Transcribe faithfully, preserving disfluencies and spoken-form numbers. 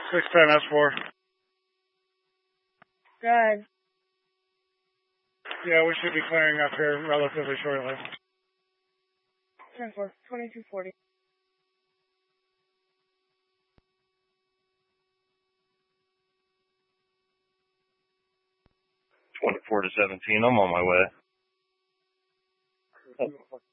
six ten S four. Good. Yeah, we should be clearing up here relatively shortly. ten four, twenty-two forty. twenty-four to seventeen, I'm on my way.